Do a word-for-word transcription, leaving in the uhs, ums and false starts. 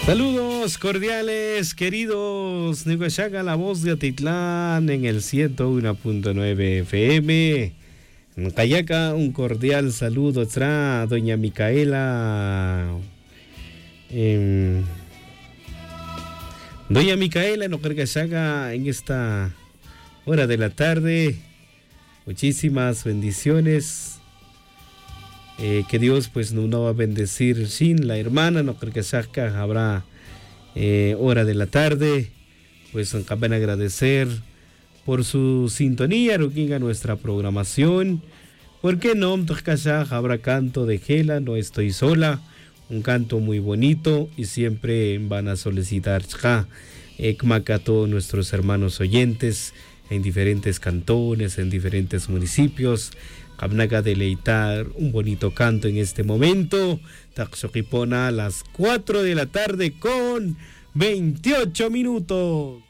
Saludos cordiales, queridos Neguachaga, la voz de Atitlán en el ciento uno punto nueve F M. En Cayaca, un cordial saludo a doña Micaela. Eh, doña Micaela en Ocargachaga en esta hora de la tarde. Muchísimas bendiciones. Eh, que Dios pues no, no va a bendecir sin la hermana, no creo que saca, habrá eh, hora de la tarde, pues acaban de agradecer por su sintonía, ruquinga nuestra programación, ¿por qué no? Habrá canto de Gela, No Estoy Sola, un canto muy bonito y siempre van a solicitar a todos nuestros hermanos oyentes en diferentes cantones, en diferentes municipios. Habnaga deleitar un bonito canto en este momento. Taxoquipona a las cuatro de la tarde con veintiocho minutos.